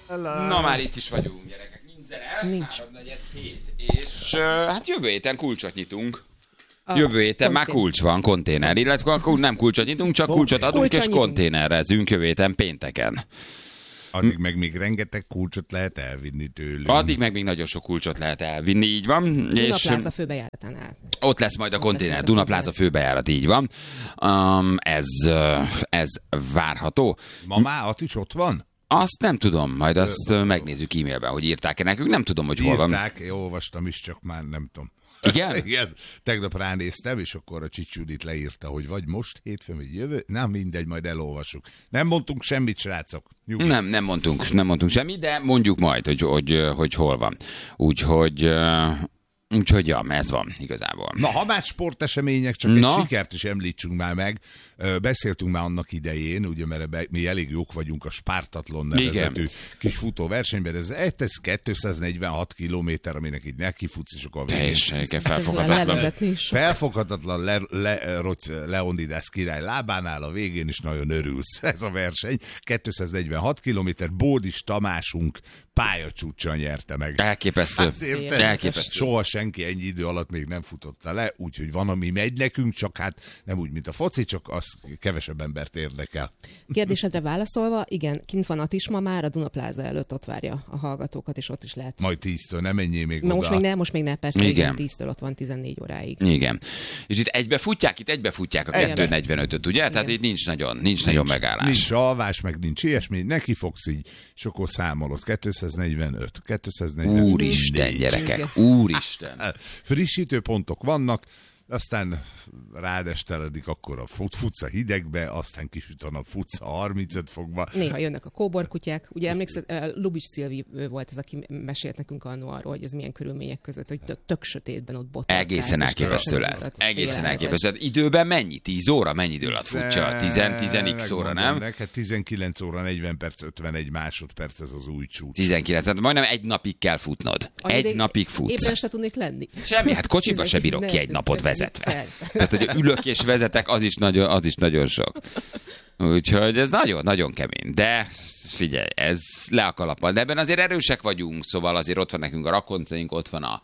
Na már itt is vagyunk, gyerekek. Nincs. 3-4-7. És hát jövő héten kulcsot nyitunk. Jövő héten már kulcs van, konténer. Illetve akkor nem kulcsot nyitunk, csak kulcsot adunk, és konténerezünk jövő héten pénteken. Addig meg még rengeteg kulcsot lehet elvinni tőlünk. Addig meg még nagyon sok kulcsot lehet elvinni, így van. Dunapláza főbejáratánál. Ott lesz majd a konténer, Dunapláza főbejárat, így van. Ez várható. Mamát is ott van? Azt nem tudom, majd azt megnézzük e-mailben, hogy írták-e nekünk, nem tudom, hogy hol van. Írták, én olvastam is, csak már nem tudom. Igen? Igen. Tegnap ránéztem, és akkor a Csics Judit leírta, hogy vagy most hétfőn, vagy jövő. Nem mindegy, majd elolvassuk. Nem mondtunk semmit, srácok. Nem mondtunk semmit, de mondjuk majd, hogy hol van. Úgyhogy ja, ez van igazából. Na, ha más sportesemények, csak egy sikert is említsünk már meg. Beszéltünk már annak idején, ugye, mert mi elég jók vagyunk a Spártatlon nevezetű kis futóversenyben. Ez 246 kilométer, aminek így nekifutsz, és akkor felfoghatatlan Leonidas király lábánál, a végén is nagyon örülsz. Ez a verseny. 246 kilométer, Bódis Tamásunk pályacsúccsal nyerte meg. Elképesztő. Elképesztő. Soha senki ennyi idő alatt még nem futotta le, úgyhogy van, ami megy nekünk, csak hát nem úgy, mint a foci, csak az kevesebb embert érdekel. Kérdésedre válaszolva, igen, kint van Atisma már, a Dunapláza előtt ott várja a hallgatókat, és ott is lehet. Majd 10-től, nem menjél még oda. Most még ne, persze, igen, 10-től ott van 14 óráig. Igen. És itt egybe futják a 2:45-öt, ugye? Igen. Tehát itt nincs nagyon megállás. Nincs alvás, meg nincs ilyesmi, neki fogsz így, és akkor számolod. 245. Úristen, gyerekek, úristen. Frissítőpontok vannak, aztán rádesteledik akkor a futsz a hidegbe, aztán kisüt a nap, futsz a 35 fokba. Néha jönnek a kóborkutyák. Ugye emlékszel, Lubics Szilvi volt az, aki mesélt nekünk annó arról, hogy ez milyen körülmények között, hogy tök sötétben ott botlakál. Egészen elképesztő lehet. Egészen elképesztő. Időben mennyi? 10 óra? Mennyi idő alatt futja? 10x óra, nem? Hát 19 óra, 40 perc, 51 másodperc, ez az új csúcs. 19, hát majdnem egy napig kell futnod. Egy napig futsz. Éppen se tudnék lenni. Semmi, hát kocsiba se bírok ki egy napot vezetve. Tehát, hogy ülök és vezetek, az is nagyon sok. Úgyhogy ez nagyon-nagyon kemény. De figyelj, ez le a kalappal. De ebben azért erősek vagyunk, szóval azért ott van nekünk a rakoncaink, ott van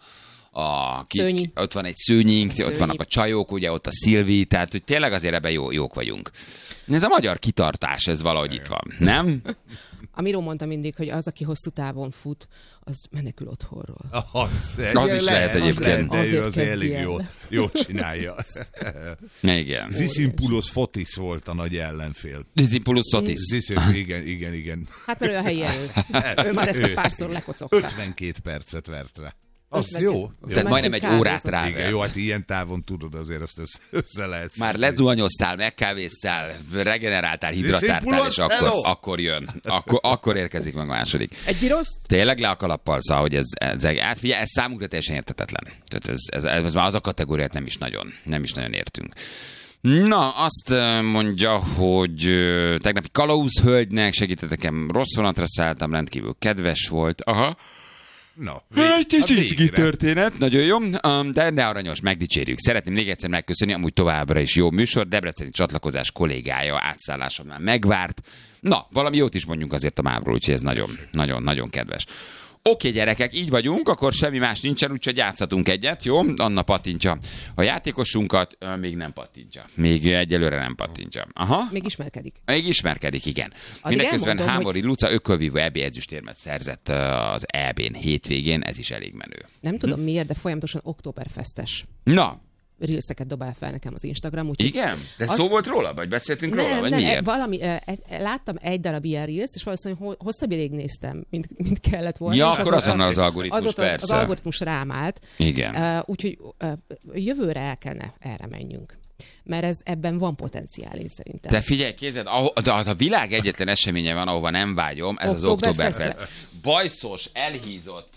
ott van egy szőnyink, ott vannak a csajok, ugye ott a Szilvi, tehát hogy tényleg azért ebben jók vagyunk. Ez a magyar kitartás, ez valahogy itt van, nem? A Miró mondta mindig, hogy az, aki hosszú távon fut, az menekül otthonról. Az is lehet egyébként. De ő az elég jól csinálja. Igen. Zisimpoulos Fotis volt a nagy ellenfél. Zisimpoulos Fotis. Igen. Hát mert ő a helyi elő. Ő már ezt a párszor lekocogta. 52 percet vert rá. Az jó. Tehát majdnem egy órát rá. Igen, jó, hát ilyen távon tudod, azért azt össze lehet. Már lezuhanyoztál, megkávéztál, regeneráltál, hidratáltál, és akkor jön. Akkor érkezik meg a második. Egy virus? Tényleg le a kalappal, szóval, hogy ez számunkra teljesen érthetetlen. Tehát ez már az a kategóriát nem is nagyon értünk. Na, azt mondja, hogy tegnapi kalauzhölgynek segítettem, rossz vonatra szálltam, rendkívül kedves volt. Aha. Na, egy izgi történet, nagyon jó, de aranyos, megdicsérjük. Szeretném még egyszer megköszönni, amúgy továbbra is jó műsor, debreceni csatlakozás kollégája átszállásomnál megvárt. Na, valami jót is mondjunk azért a mávról, úgyhogy ez nagyon kedves. Oké, gyerekek, így vagyunk, akkor semmi más nincsen, úgyhogy játszhatunk egyet, jó? Anna pattintja a játékosunkat, még nem pattintja. Még egyelőre nem pattintja. Aha. Még ismerkedik. Még ismerkedik, igen. Mindeközben Hámori Luca ökölvívó EB ezüstérmet szerzett az EB-n hétvégén, ez is elég menő. Nem tudom miért, de folyamatosan Oktoberfestes. Na. Reelseket dobál fel nekem az Instagram. Úgy, igen? De szó volt róla? Vagy beszéltünk róla? Vagy miért? Láttam egy darab ilyen Reels, és valószínűleg hosszabb ideig néztem, mint kellett volna. Ja, akkor azonnal az algoritmus, persze. Az algoritmus rám állt. Igen. Úgyhogy jövőre el kellene erre menjünk. Mert ebben van potenciál, én szerintem. Te figyelj, kézed, a világ egyetlen eseménye van, ahova nem vágyom, ez az Oktoberfest. Bajszos, elhízott,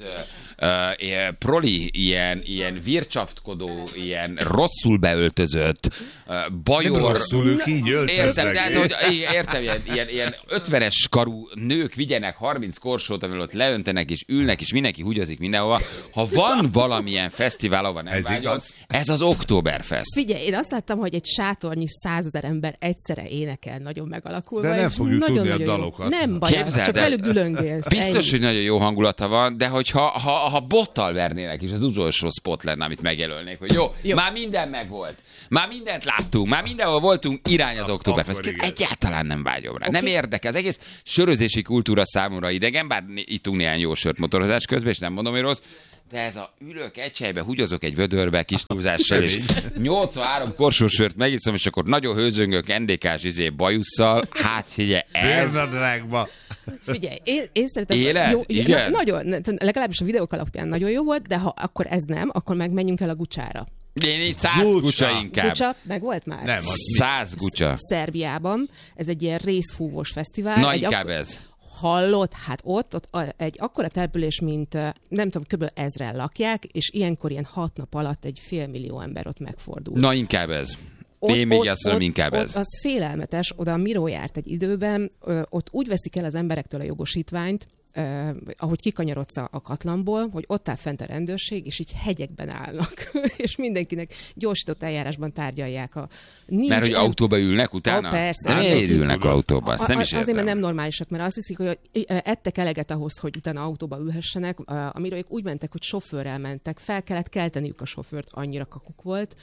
proli, ilyen vircsaftkodó, ilyen rosszul beöltözött, bajor... Nem rosszul, ők így öltöznek. Értem, ilyen 50-es karú nők vigyenek 30 korsót, amivel ott leöntenek és ülnek, és mindenki húgyozik mindenhova. Ha van valamilyen fesztivál, ahova nem vágyom, ez az Oktoberfest. Figyelj, én azt láttam, hogy hogy egy sátornyi 100 000 ember egyszerre énekel nagyon megalakulva. De nem fogjuk tudni a dalokat. Nem baj, csak velük dülöngélsz. Biztos, hogy nagyon jó hangulata van, de hogyha bottal vernének is, az utolsó spot lenne, amit megjelölnék, hogy jó, már minden megvolt. Már mindent láttunk, már mindenhol voltunk, irány az Oktoberfest. Egyáltalán nem vágyom rá. Okay. Nem érdekel. Az egész sörözési kultúra számomra idegen, bár ittunk néhány jó sört motorozás közben, és nem mondom, hogy rossz, de ez a ülök egy helybe, húgyozok egy vödörbe, kis túlzással, és 83 korsós sört megiszom, és akkor nagyon hőzöngök NDK-s bajusszal. Hát figyelj, ez... Figyelj, én szerintem... Jó, igen? Nagyon, legalábbis a videók alapján nagyon jó volt, de ha akkor ez nem, akkor meg menjünk el a Gucsára. Én így 100 gucsa inkább. Gucsa, meg volt már? Nem, 100 gucsa. Szerbiában, ez egy ilyen részfúvós fesztivál. Na, inkább ez. Hallott, hát ott egy akkora település, mint nem tudom, kb. 1000-en lakják, és ilyenkor ilyen 6 nap alatt 1,5 millió ember ott megfordul. Na, inkább ez. Én még azt mondom, inkább ez. Az félelmetes, oda a Miró járt egy időben, ott úgy veszik el az emberektől a jogosítványt, ahogy kikanyarodsz a Katlanból, hogy ott áll fent a rendőrség, és így hegyekben állnak, és mindenkinek gyorsított eljárásban tárgyalják. Mert hogy autóba ülnek utána? Persze. De miért ülnek autóba? Azt nem is értem. Azért, mert nem normálisak, mert azt hiszik, hogy ettek eleget ahhoz, hogy utána autóba ülhessenek. A Miróik úgy mentek, hogy sofőrrel mentek, fel kellett kelteniük a sofőrt, annyira kakuk volt.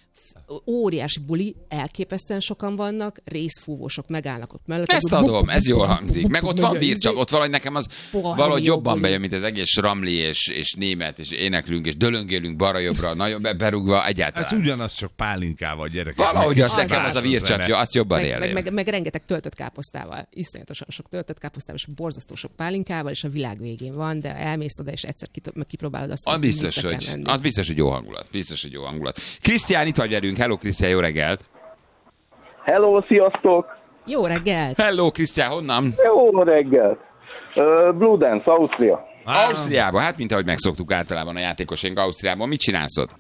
Óriási buli, elképesztően sokan vannak, részfúvósok megállnak ott mellett. Ezt adom, ez jól hangzik. Meg ott van bircsak, ott valahogy nekem az valahogy jobban bejön, mint az egész ramli és német, és éneklünk, és dölöngélünk balra-jobbra, nagyon berúgva egyáltalán. Ez ugyanaz, csak pálinkával, gyerekek. Valahogy az nekem az a bircsakja, azt jobban élném. Meg rengeteg töltött káposztával, iszonyatosan sok töltött káposztával, és borzasztó sok pálinkával, és a világ végén van, de elmész oda, és egyszer kipróbálod azt, hogy biztos, hogy jó hangulat. Biztos, hogy jó hangulat. Krisztián, itt vagy velünk. Hello, Krisztián, jó reggelt! Hello, sziasztok! Jó reggelt! Hello, Krisztián, honnan? Jó reggelt! Blue Dance, Ausztria. Ausztriában, hát mint ahogy megszoktuk általában a játékosaink Ausztriában. Mit csinálsz ott?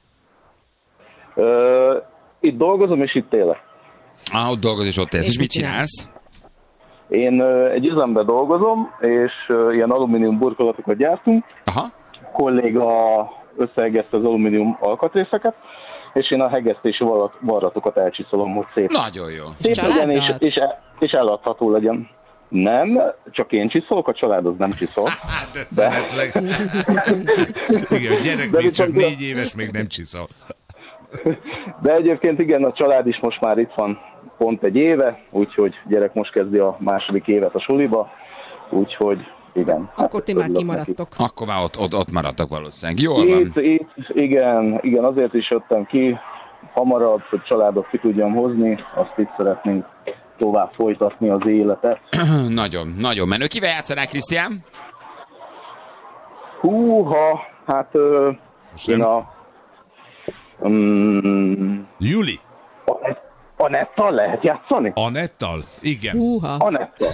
Itt dolgozom, és itt élek. Ott dolgozol, és ott élsz. És mit csinálsz? Én egy üzemben dolgozom, és ilyen alumínium burkolatokat gyártunk. Aha. A kolléga összehegezte az alumínium alkatrészeket, és én a hegesztési varratokat elcsiszolom, hogy szép. Nagyon jó. Szép legyen, és eladható legyen. Nem, csak én csiszolok, a család az nem csiszol. De szeretlek. Igen, a gyerek még csak 4 éves, még nem csiszol. De egyébként igen, a család is most már itt van pont 1 éve, úgyhogy gyerek most kezdi a 2. évet a suliba, úgyhogy igen. Akkor ti már kimaradtok. Akkor már ott maradtak valószínűleg. Jól van. Itt, igen, azért is jöttem ki hamarabb, hogy családot ki tudjam hozni, azt itt szeretnénk tovább folytatni az életet. Nagyon, nagyon menő. Kivel játszanál, Krisztián? Húha, hát én a... Juli. Anettal lehet játszani? Anettal? Igen. Húha. Anettal.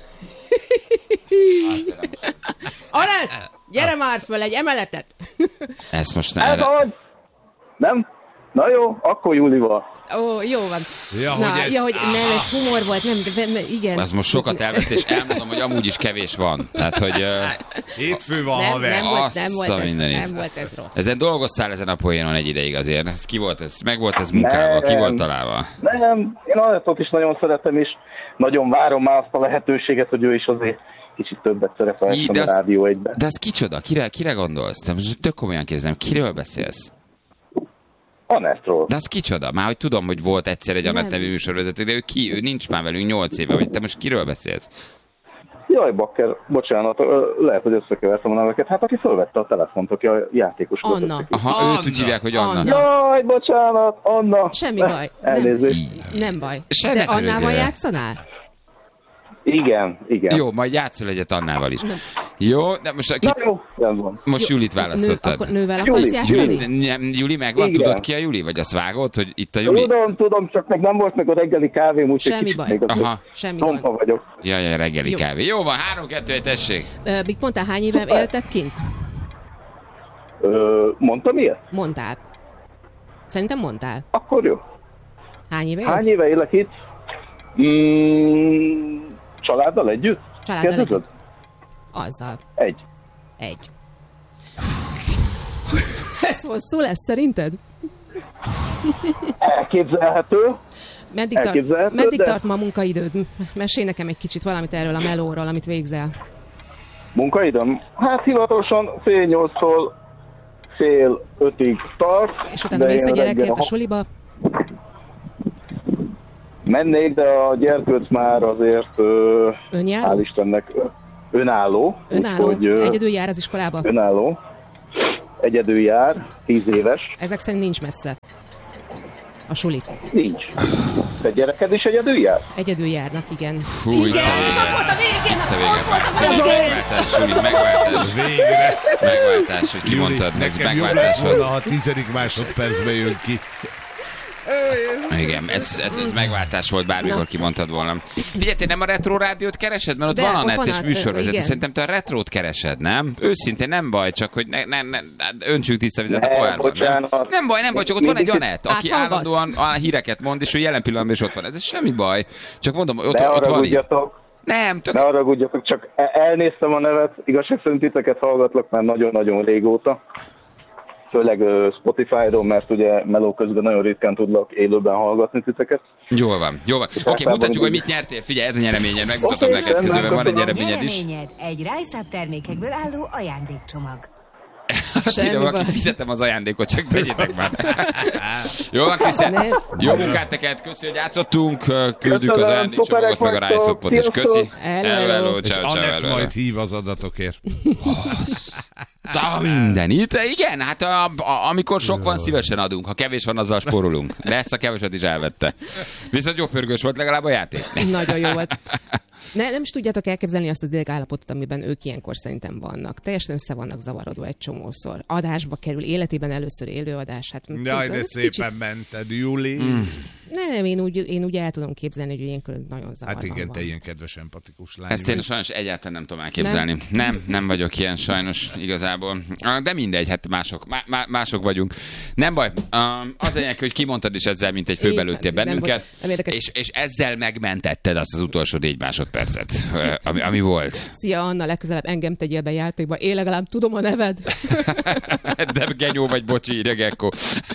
Anett, gyere már föl egy emeletet! Ezt most nem? Na jó, akkor Júlival. Ó, jó van. Hogy ez humor volt, nem, igen. Az most sokat elvett, és elmondom, hogy amúgy is kevés van. Tehát, hogy... Hétfő van, haver. Nem volt ez rossz. Ezen dolgoztál ezen a poénon egy ideig azért. Ez ki volt ez? Meg volt ez munkával? Ki volt találva? Nem, én Anettot is nagyon szeretem, és nagyon várom már azt a lehetőséget, hogy ő is azért kicsit többet szerepelsen a Rádió 1-ben. De ez kicsoda? Kire gondolsz? Te most tök komolyan kérdezem, kiről beszélsz? Anettról. De az kicsoda? Már hogy tudom, hogy volt egyszer egy Anett nevű műsorvezető, de ő nincs már velünk 8 éve, vagy te most kiről beszélsz? Jaj, bakker, bocsánat, lehet, hogy összekevertem a neveket. Hát aki fölvette a telefont, aki a játékos. Anna. Aha, őt úgy hívják, hogy Anna. Jaj, bocsánat, Anna. Semmi baj. Nem baj. De Annával játszanál? Igen. Igen. Jó, majd játszol egyet Annával is. Nem. Jó, de most... Most Julit választottad. Nővel akarsz játszani? Juli megvan? Igen. Tudod ki a Juli? Vagy azt vágod, hogy itt a Juli? Tudom, csak meg nem volt meg a reggeli kávém, úgyhogy semmi baj. Aha. Semmi baj. vagyok. Jaj, reggeli kávé. Jó van, 3-2-1, tessék. Mit mondtál, hány éve éltek kint? Mondtam ilyet? Mondtál. Szerintem mondtál. Akkor jó. Hány éve élsz? Hány éve élek itt? Családdal együtt? Családdal együtt? Azzal. Egy. Ez hosszú lesz szerinted? Elképzelhető. Meddig tart ma a munkaidőd? Mesélj nekem egy kicsit valamit erről a melóról, amit végzel. Munkaidőm? Hát hivatalosan 7:30-tól 4:30 tart. És utána mész a gyerekért a suliba? Mennék, de a gyerkőc már azért hál' Istennek önálló. Úgyhogy, egyedül jár az iskolába? Önálló. Egyedül jár, 10 éves. Ezek szerint nincs messze a suli. Nincs. Te gyereked is egyedül jár? Egyedül járnak, igen. Hú, igen, és ott volt a végén! Ott volt a végén! Megváltás, hogy kimondtad, ez megváltás. Nekem jobb lett volna, ha 10. másodpercben jön ki. Igen, ez megváltás volt, bármikor kimondtad volna. Figyelj, te nem a Retro Rádiót keresed? Mert ott van a net és műsorvezető. Szerintem te a Retrót keresed, nem? Őszintén nem baj, csak hogy ne öntsünk tiszta vizet a pohárban. Nem baj, csak ott van egy Anett, aki állandóan a híreket mond, és ő jelen pillanatban is ott van. Ez semmi baj. Csak mondom, ott van így. Nem, ne haragudjatok, csak elnéztem a nevet. Igazság szerint titeket hallgatlak már nagyon-nagyon régóta. Főleg Spotify-ról, mert ugye meló közben nagyon ritkán tudlak élőben hallgatni titeket. Jól van. Oké, mutatjuk, hogy mit nyertél. Figyelj, ez a nyereményed, megmutatom neked közben, van egy nyereményed is. Egy Rise-Up termékekből álló ajándékcsomag. Aki fizetem az ajándékot, csak tegyétek már. Jó van, Krisztián. Jó munkát neked, köszi, hogy játszottunk. Küldjük az ajándékcsomagot, meg a Rise-Upot is. Köszi. Hello. És Anett majd hív az adatokért. Mindenit. Igen, hát amikor sok van, szívesen adunk. Ha kevés van, azzal spórolunk. De ezt a keveset is elvette. Viszont jó pörgős volt legalább a játék. Nagyon jó volt. Nem is tudjátok elképzelni azt az idegállapotot, amiben ők ilyenkor szerintem vannak. Teljesen össze vannak zavarodva egy csomószor. Adásba kerül, életében először élőadás. Hát, jaj, de szépen mented, Juli. Nem, én úgy el tudom képzelni, hogy ilyenkor nagyon zavarban Hát igen, van. te ilyen kedves, empatikus lány. Ezt én sajnos egyáltalán nem tudom elképzelni. Nem vagyok ilyen sajnos igazából. De mindegy, hát mások vagyunk. Nem baj. Az lényeg, hogy kimondtad is ezzel, mint egy főbelőttél bennünket, és ezzel megmentetted azt az utolsó 4 másodpercet, ami volt. Szia Anna, legközelebb engem tegyél be játékba. Én legalább tudom a neved. De genyó vagy, bocsi, ide Gekko.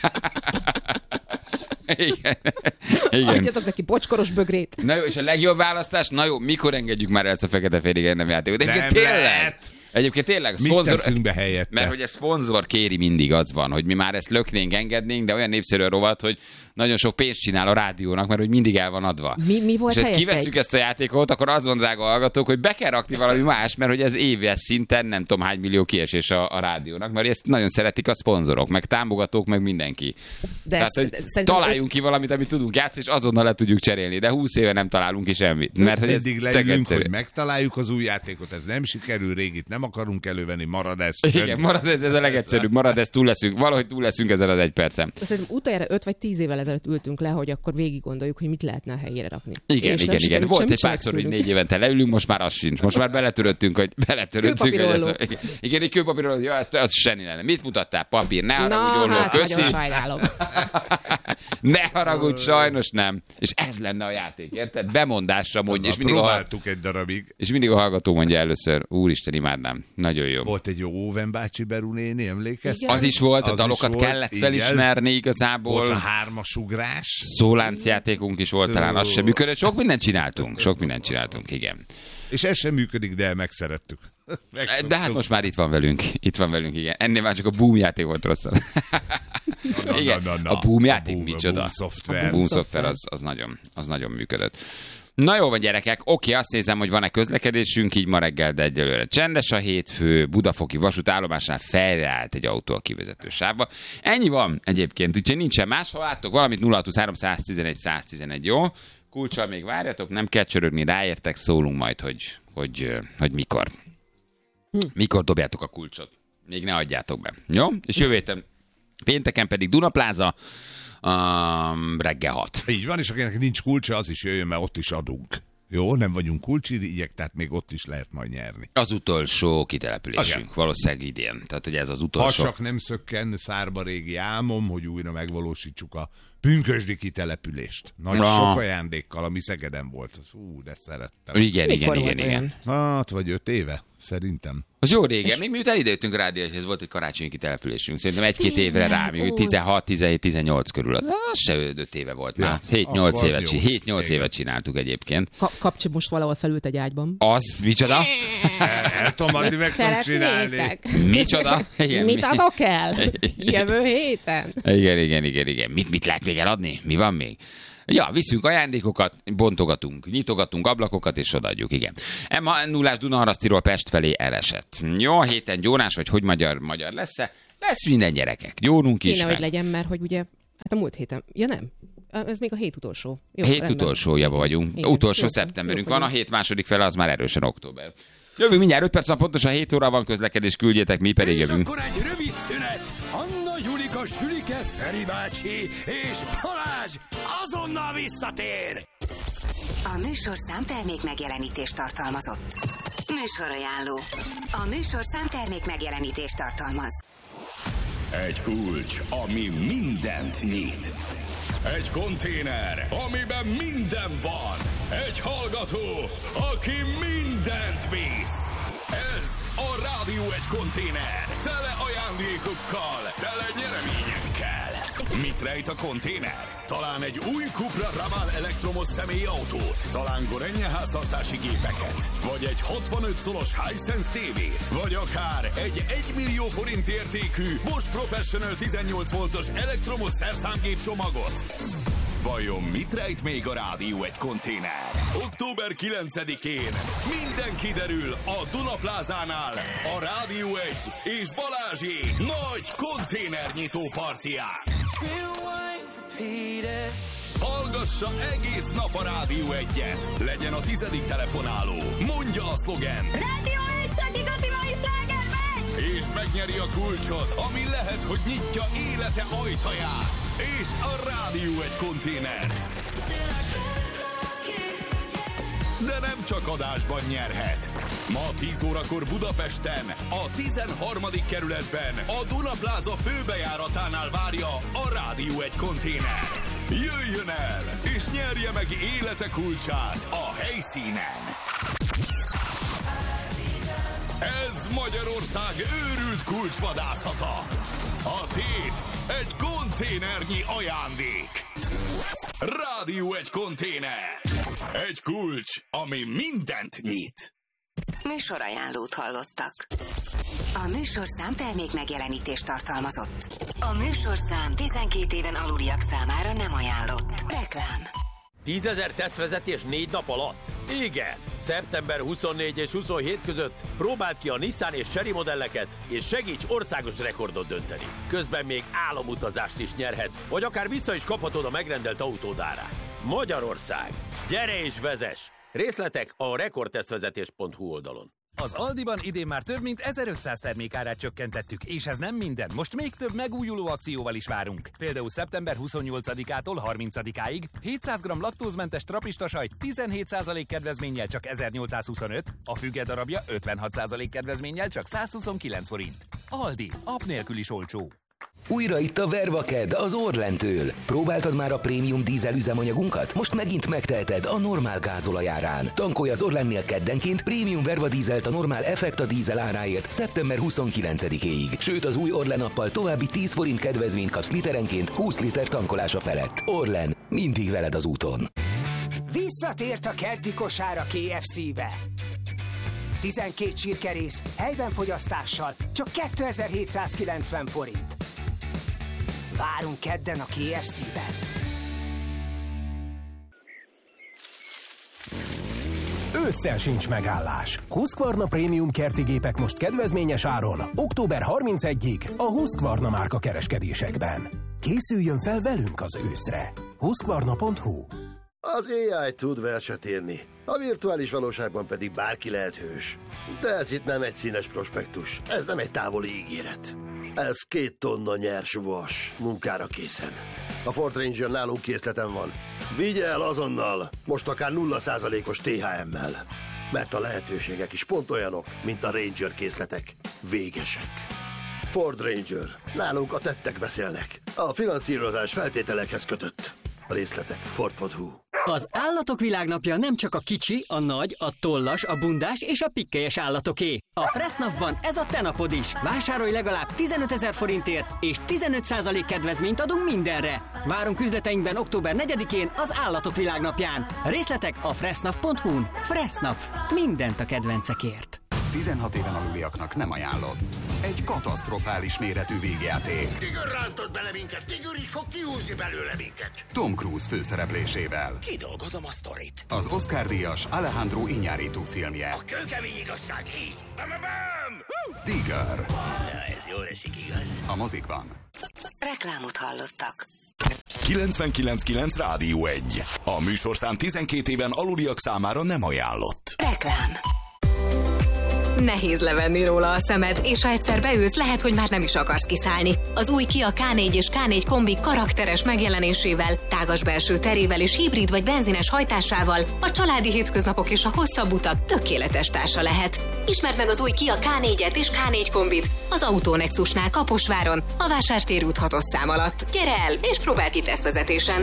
Igen. Adjatok neki bocskoros bögrét. Na jó, és a legjobb választás? Na jó, mikor engedjük már ezt a fekete-félig nem játékot? Egyébként tényleg szponzor... Mit teszünk be helyette? Mert hogy a szponzor kéri, mindig az van, hogy mi már ezt löknénk, engednénk, de olyan népszerű a rovat, hogy nagyon sok pénzt csinál a rádiónak, mert hogy mindig el van adva. Mi volt és ezt kivesszük ezt a játékot, akkor az van, drága hallgatók, hogy be kell rakni valami más, mert hogy ez éves szinten nem tudom hány millió kiesés a rádiónak, mert ezt nagyon szeretik a szponzorok, meg támogatók, meg mindenki. De tehát, találjunk ki valamit, amit tudunk játszani, és azonnal le tudjuk cserélni, de 20 éve nem találunk ki semmit. Mert hogy eddig leülünk, hogy megtaláljuk az új játékot, ez nem sikerül, régit nem akarunk elővenni, marad ez. Igen, marad ez a legegyszerűbb, marad ez, valahogy túl leszünk ezen az 1 percen. Szerintem utoljára 5 vagy 10 évvel ezelőtt ültünk le, hogy akkor végig gondoljuk, hogy mit lehetne a helyére rakni. Igen. Volt egy párszor, hogy 4 évente leülünk, most már az sincs. Most már beletöröttünk, hogy igen, egy kőpapírolló, jó, ez senni lenne. Mit mutattál? Papír, ne haragudj, Olló, köszi. Ne haragudj, sajnos nem. És ez lenne a játék, érted? Bemondásra mondja. Próbáltuk egy darabig. És mindig a hallgató mondja először, úristen, imádnám. Nagyon jó. Volt egy jó Óven bácsi Beru néni, emlékeztek? Az is volt, a dalokat kellett felismerni igazából. Volt a 3-as ugrás. Szóláncjátékunk is volt, talán az sem működött. Sok mindent csináltunk, igen. És ez sem működik, de megszerettük. De hát most már itt van velünk, igen. Ennél már csak a Boom játék volt rosszabb. Igen, a Boom játék micsoda. A Boom szoftver az nagyon működött. Na jó van, gyerekek, oké, azt nézem, hogy van-e közlekedésünk, így ma reggel, de egyelőre csendes a hétfő, Budafoki vasútállomásnál felreállt egy autó a kivezető sávba. Ennyi van egyébként, úgyhogy nincsen más, ha láttok valamit, 0623 111 111, jó? Kulccsal még várjatok, nem kell csörögni, ráértek, szólunk majd, hogy mikor. Mikor dobjátok a kulcsot. Még ne adjátok be, jó? És jövő héten pénteken pedig Dunapláza, reggel 6. Így van, és akinek nincs kulcsa, az is jöjjön, mert ott is adunk. Jó, nem vagyunk kulcsirigyek, tehát még ott is lehet majd nyerni. Az utolsó kitelepülésünk, valószínűleg idén. Tehát, hogy ez az utolsó. Ha csak nem szökken szárba régi álmom, hogy újra megvalósítsuk a pünkösdi kitelepülést. Sok ajándékkal, ami Szegeden volt. De szerettem. Igen. Hát, vagy 5 éve, szerintem. Az jó régen, még miután idejöttünk a rádióhoz, ez volt egy karácsonyi kitelepülésünk. Szerintem 1-2 évre rám, 16, 17, 18 körül. Az se 5 éve volt már. 7-8 évet csináltuk egyébként. Kapcsi most valahol felült egy ágyban. Az, micsoda? El tudom adni, meg tudom csinálni. Micsoda? Igen, mit adok el? Jövő héten? Igen. Mit lehet még eladni? Mi van még? Ja, viszünk ajándékokat, bontogatunk, nyitogatunk ablakokat, és odaadjuk, igen. Emma 0-ás Dunaharasztiról Pest felé elesett. Jó, a héten gyónás, vagy hogy magyar lesz-e? Lesz minden gyerekek. Gyónunk is. Kéne, hogy legyen, mert hogy ugye, hát a múlt héten, ja nem, ez még a hét utolsó. Jó, hét utolsójában vagyunk. Igen, utolsó szeptemberünk van, a hét második fele, az már erősen október. Jövünk mindjárt 5 perc van, pontosan 7 óra van közlekedés, küldjetek, mi pedig jövünk. És akkor egy rövid szünet. Anna, Julika, Sülike, Feri bácsi és Balázs azonnal visszatér. A műsorszám termék megjelenítést tartalmazott. Műsorajánló. A műsorszám termék megjelenítést tartalmaz. Egy kulcs, ami mindent nyit. Egy konténer, amiben minden van. Egy hallgató, aki mindent visz. Ez a Rádió egy konténer. Tele ajándékokkal, tele nyereményekkel. Mit rejt a konténer? Talán egy új Cupra Raval elektromos személyautót, talán Gorenje háztartási gépeket, vagy egy 65 szolos Hisense tévét, vagy akár egy 1 millió forint értékű Bosch Professional 18 voltos elektromos szerszámgép csomagot. Vajon mit rejt még a Rádió egy konténer? Október 9-én minden kiderül a Dunaplázánál a Rádió 1 és Balázsi nagy konténernyitó partián. Hallgassa egész nap a Rádió 1-et. Legyen a 10. telefonáló. Mondja a szlogen. Rádió 1 szakigati mai slágermegy! És megnyeri a kulcsot, ami lehet, hogy nyitja élete ajtaját. És a Rádió egy konténert. De nem csak adásban nyerhet. Ma 10 órakor Budapesten, a 13. kerületben, a Dunapláza főbejáratánál várja a Rádió egy konténer. Jöjjön el, és nyerje meg élete kulcsát a helyszínen. Ez Magyarország őrült kulcsvadászata. A tét egy konténernyi ajándék. Rádió egy konténer. Egy kulcs, ami mindent nyit. Műsorajánlót hallottak. A műsorszám termék megjelenítést tartalmazott. A műsorszám 12 éven aluliak számára nem ajánlott. Reklám. 10 000 tesztvezetés 4 nap alatt? Igen! Szeptember 24 és 27 között próbáld ki a Nissan és Chery modelleket, és segíts országos rekordot dönteni. Közben még álomutazást is nyerhetsz, vagy akár vissza is kaphatod a megrendelt autód árát. Magyarország! Gyere és vezess! Részletek a rekordtesztvezetés.hu oldalon. Az Aldiban idén már több mint 1500 termékárát csökkentettük, és ez nem minden. Most még több megújuló akcióval is várunk. Például szeptember 28-ától 30-áig 700 g laktózmentes trapista sajt 17% kedvezménnyel csak 1825, a füge darabja 56% kedvezménnyel csak 129 forint. Aldi, app nélkül is olcsó. Újra itt a Vervaked az Orlentől. Próbáltad már a prémium dízel üzemanyagunkat? Most megint megteheted a normál gázolajárán. Tankolj az Orlennél keddenként prémium Verva dízelt a normál Effekta dízel áráért szeptember 29-éig. Sőt, az új Orlen appal további 10 forint kedvezményt kapsz literenként 20 liter tankolása felett. Orlen, mindig veled az úton. Visszatért a keddi kosár a KFC-be. 12 csirkerész, helyben fogyasztással, csak 2790 forint. Várunk kedden a KFC-ben. Ősszel sincs megállás. Husqvarna Prémium kerti gépek most kedvezményes áron, október 31-ig a Husqvarna márka kereskedésekben. Készüljön fel velünk az őszre. Husqvarna.hu. Az AI tud verset írni, a virtuális valóságban pedig bárki lehet hős. De ez itt nem egy színes prospektus, ez nem egy távoli ígéret. Ez 2 tonna nyers vas, munkára készen. A Ford Ranger nálunk készleten van. Vigye el azonnal, most akár 0%-os THM-mel. Mert a lehetőségek is pont olyanok, mint a Ranger készletek. Végesek. Ford Ranger. Nálunk a tettek beszélnek. A finanszírozás feltételekhez kötött. A részletek Ford.hu. Az Állatok Világnapja nem csak a kicsi, a nagy, a tollas, a bundás és a pikkelyes állatoké. A Fressnapban ez a te napod is. Vásárolj legalább 15 000 forintért, és 15% kedvezményt adunk mindenre. Várunk üzleteinkben október 4-én az Állatok Világnapján. Részletek a fressnap.hu-n. Fressnap. Mindent a kedvencekért. 16 éven aluliaknak nem ajánlott. Egy katasztrofális méretű végjáték. Tigör rántott bele minket, Tigör is fog kiúzni belőle minket. Tom Cruise főszereplésével. Kidolgozom a sztorit. Az Oscar-díjas Alejandro Iñárritu filmje. A kőkemény igazság így. Tigör. Ez jól esik, igaz? A mozikban. Reklámot hallottak. 99.9 Rádió 1. A műsorszám 12 éven aluliak számára nem ajánlott. Reklám. Nehéz levenni róla a szemed, és ha egyszer beülsz, lehet, hogy már nem is akarsz kiszállni. Az új Kia K4 és K4 kombi karakteres megjelenésével, tágas belső terével és hibrid vagy benzines hajtásával a családi hétköznapok és a hosszabb utak tökéletes társa lehet. Ismerd meg az új Kia K4-et és K4 kombit az Autónexusnál Kaposváron, a Vásártér út 6-os szám alatt. Gyere el, és próbálj ki tesztvezetésen!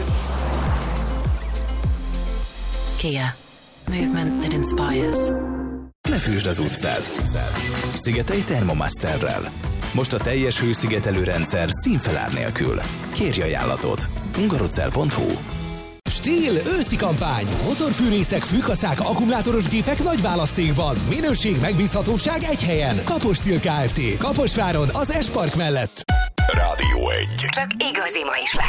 Kia. Movement that inspires. Ne fűsd az utcát. Szigetelj Thermomasterrel. Most a teljes hőszigetelő rendszer színfelár nélkül. Kérj ajánlatot. hungarocell.hu. Stíl őszi kampány. Motorfűrészek, fűkaszák, akkumulátoros gépek nagy választékban. Minőség, megbízhatóság egy helyen. Kapos Stíl Kft. Kaposváron, az S-Park mellett. Rádió 1. Csak igazi ma is lehet.